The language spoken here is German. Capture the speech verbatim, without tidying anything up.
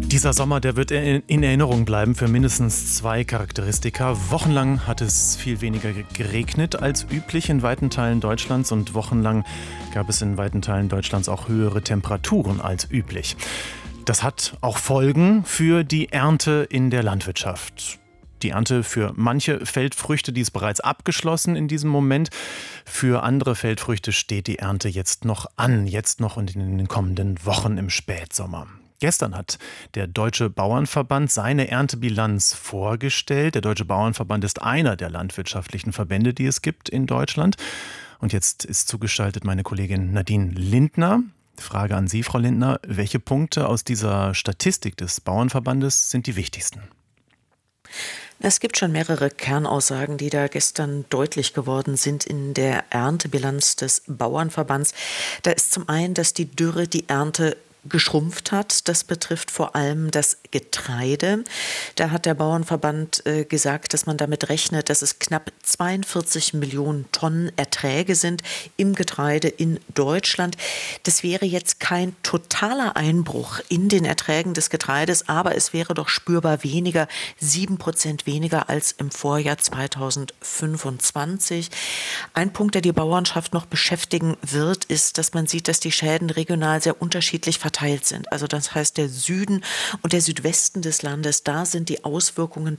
Dieser Sommer, der wird in Erinnerung bleiben für mindestens zwei Charakteristika. Wochenlang hat es viel weniger geregnet als üblich in weiten Teilen Deutschlands und wochenlang gab es in weiten Teilen Deutschlands auch höhere Temperaturen als üblich. Das hat auch Folgen für die Ernte in der Landwirtschaft. Die Ernte für manche Feldfrüchte, die ist bereits abgeschlossen in diesem Moment. Für andere Feldfrüchte steht die Ernte jetzt noch an, jetzt noch und in den kommenden Wochen im Spätsommer. Gestern hat der Deutsche Bauernverband seine Erntebilanz vorgestellt. Der Deutsche Bauernverband ist einer der landwirtschaftlichen Verbände, die es gibt in Deutschland. Und jetzt ist zugeschaltet meine Kollegin Nadine Lindner. Frage an Sie, Frau Lindner. Welche Punkte aus dieser Statistik des Bauernverbandes sind die wichtigsten? Es gibt schon mehrere Kernaussagen, die da gestern deutlich geworden sind in der Erntebilanz des Bauernverbands. Da ist zum einen, dass die Dürre die Ernte geschrumpft hat. Das betrifft vor allem das Getreide. Da hat der Bauernverband äh, gesagt, dass man damit rechnet, dass es knapp zweiundvierzig Millionen Tonnen Erträge sind im Getreide in Deutschland. Das wäre jetzt kein totaler Einbruch in den Erträgen des Getreides, aber es wäre doch spürbar weniger, sieben Prozent weniger als im Vorjahr zweitausendfünfundzwanzig. Ein Punkt, der die Bauernschaft noch beschäftigen wird, ist, dass man sieht, dass die Schäden regional sehr unterschiedlich verteilt sind. Also das heißt, der Süden und der Südwesten des Landes, da sind die Auswirkungen